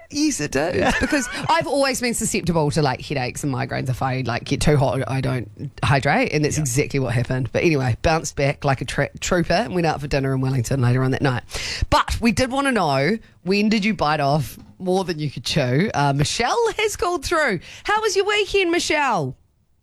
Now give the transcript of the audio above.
Yes, it is. Because I've always been susceptible to like headaches and migraines. If I like get too hot, I don't hydrate, and that's exactly what happened. But anyway, bounced back like a trooper and went out for dinner in Wellington later on that night. But we did want to know, when did you bite off more than you could chew? Michelle has called through. How was your weekend, Michelle?